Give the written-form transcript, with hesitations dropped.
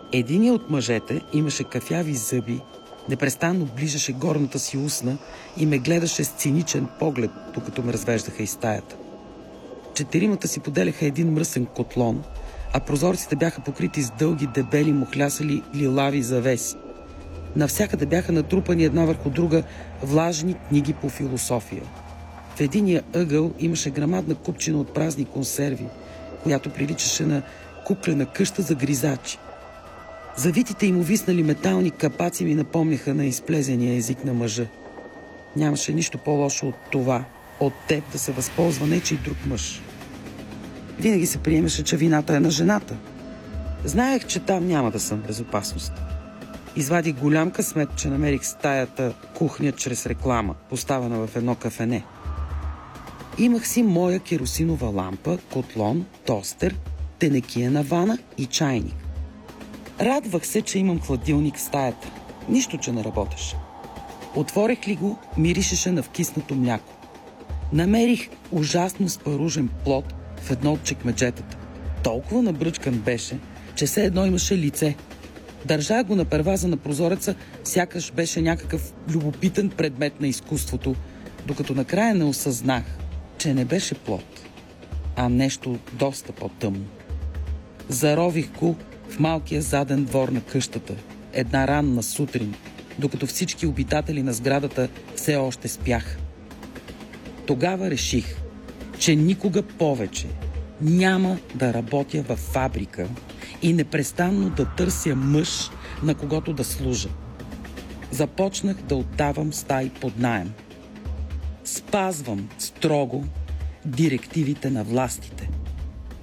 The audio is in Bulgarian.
Единият от мъжете имаше кафяви зъби, непрестанно ближеше горната си устна и ме гледаше с циничен поглед, докато ме развеждаха из стаята. Четиримата си поделяха един мръсен котлон, а прозорците бяха покрити с дълги, дебели, мухлясали лилави завеси. Навсякъде бяха натрупани една върху друга влажни книги по философия. В единия ъгъл имаше грамадна купчина от празни консерви, която приличаше на куклена къща за гризачи. Завитите им увиснали метални капаци ми напомняха на изплезения език на мъжа. Нямаше нищо по-лошо от това, от теб да се възползва нечий друг мъж. Винаги се приемаше, че вината е на жената. Знаех, че там няма да съм в безопасност. Извадих голям късмет, че намерих стаята кухня чрез реклама, поставена в едно кафене. Имах си моя керосинова лампа, котлон, тостер, тенекиена вана и чайник. Радвах се, че имам хладилник в стаята. Нищо, че не работеше. Отворих ли го, миришеше на вкиснато мляко. Намерих ужасно спаружен плод в едно от чекмеджетата. Толкова набръчкан беше, че все едно имаше лице. Държах го на перваза на прозореца, сякаш беше някакъв любопитен предмет на изкуството, докато накрая не осъзнах, че не беше плод, а нещо доста по-тъмно. Зарових го в малкия заден двор на къщата, една ранна сутрин, докато всички обитатели на сградата все още спяха. Тогава реших, че никога повече няма да работя във фабрика и непрестанно да търся мъж, на когото да служа. Започнах да отдавам стаи под наем. Спазвам строго директивите на властите.